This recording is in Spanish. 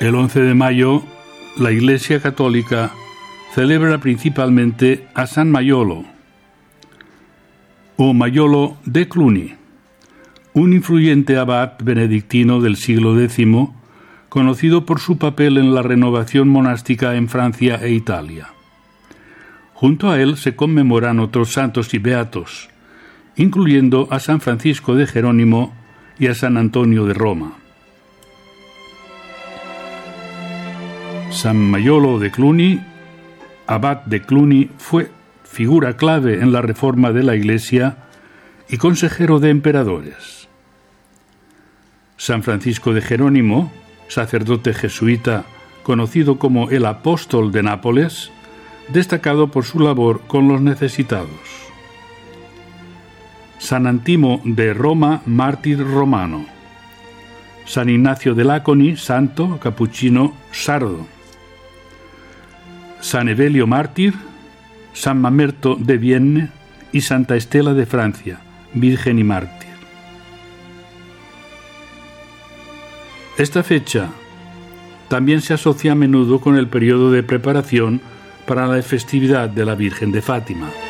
El 11 de mayo, la Iglesia Católica celebra principalmente a San Maiolo, o Maiolo de Cluny, un influyente abad benedictino del siglo X, conocido por su papel en la renovación monástica en Francia e Italia. Junto a él se conmemoran otros santos y beatos, incluyendo a San Francisco de Jerónimo y a San Antonio de Roma. San Maiolo de Cluny, abad de Cluny, fue figura clave en la reforma de la Iglesia y consejero de emperadores. San Francisco de Jerónimo, sacerdote jesuita conocido como el Apóstol de Nápoles, destacado por su labor con los necesitados. San Antimo de Roma, mártir romano. San Ignacio de Laconi, santo, capuchino, sardo. San Evelio mártir, San Mamerto de Vienne y Santa Estela de Francia, virgen y mártir. Esta fecha también se asocia a menudo con el periodo de preparación para la festividad de la Virgen de Fátima.